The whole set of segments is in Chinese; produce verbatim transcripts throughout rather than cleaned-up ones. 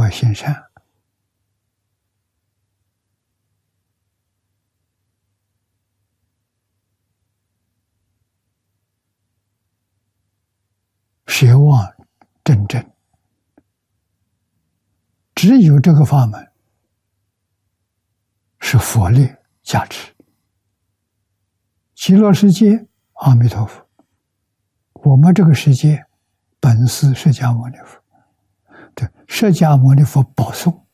恶行善。奢望真正，只有这个法门是佛力加持。极乐世界，阿弥陀佛，我们这个世界本是释迦牟尼佛，对，释迦牟尼佛保送，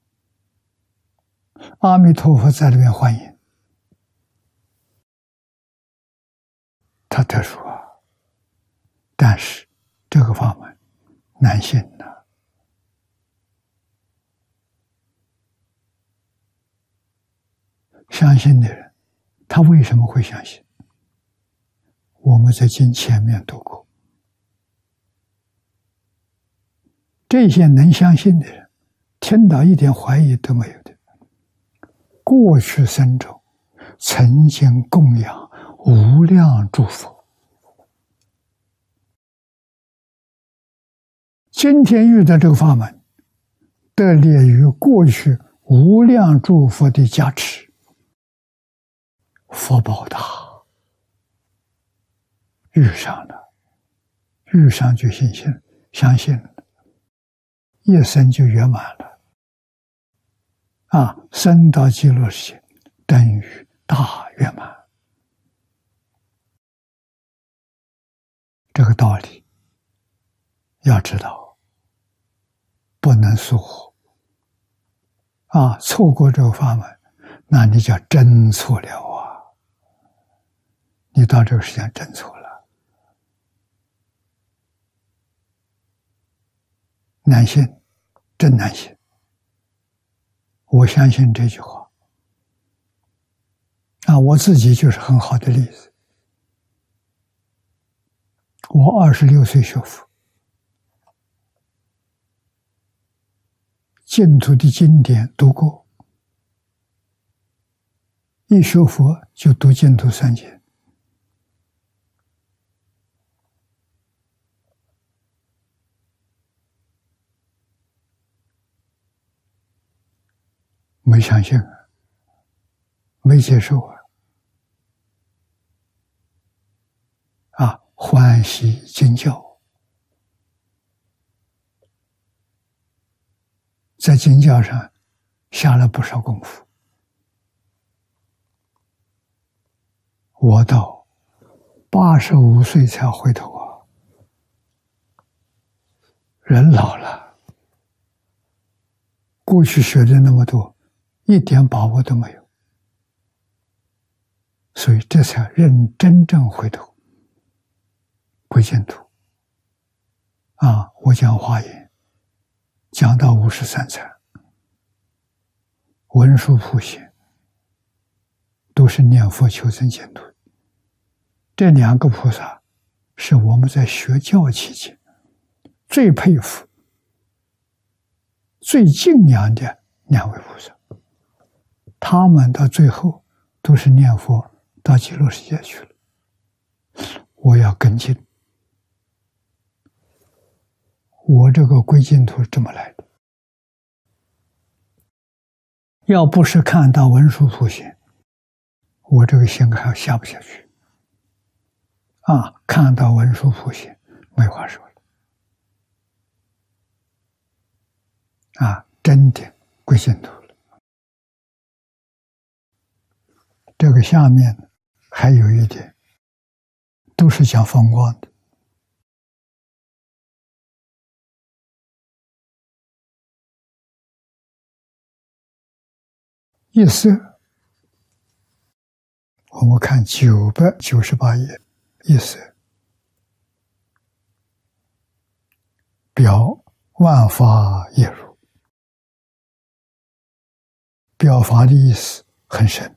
阿弥陀佛在里面欢迎，他特殊啊。但是这个法门难信呐、啊。相信的人，他为什么会相信？我们在经前面读过，这些能相信的人，听到一点怀疑都没有的。过去生中曾经供养无量诸佛，今天遇到这个法门，得力于过去无量诸佛的加持，福报大，遇上了，遇上就信心，相信了，一生就圆满了。啊，生到极乐世界，等于大圆满。这个道理要知道，不能疏忽。啊，错过这个法门，那你就真错了啊！你到这个世界上真错了。难信，真难信。我相信这句话。啊，我自己就是很好的例子。我二十六岁学佛，净土的经典读过，一学佛就读净土三经。没相信啊，没接受啊，啊，欢喜经教，在经教上下了不少功夫。我到八十五岁才回头啊，人老了，过去学的那么多，一点把握都没有，所以这才认真正回头归净土。啊，我讲华严，讲到五十三参，文殊普贤，都是念佛求生净土。这两个菩萨是我们在学教期间最佩服、最敬仰的两位菩萨。他们到最后都是念佛到极乐世界去了，我要跟进。我这个归净土是这么来的，要不是看到文殊普贤，我这个心还下不下去。啊，看到文殊普贤，没话说了。啊，真的归净土了。这个下面还有一点，都是讲风光的。意思，我们看九百九十八页，意思，表万法业如，表法的意思很深。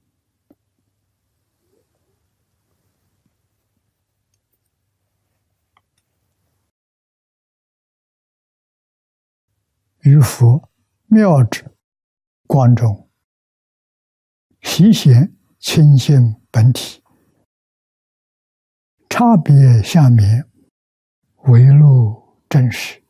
于佛妙智光中，习显清净本体，差别下面唯露真实。